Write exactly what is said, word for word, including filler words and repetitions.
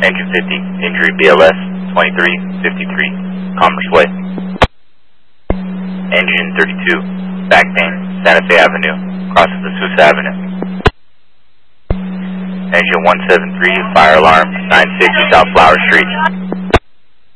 Engine fifty, injury B L S twenty-three fifty-three, Commerce Way. Engine thirty-two, back pain, Santa Fe Avenue, crosses Azusa Avenue. Engine one seven three, fire alarm, nine sixty South Flower Street.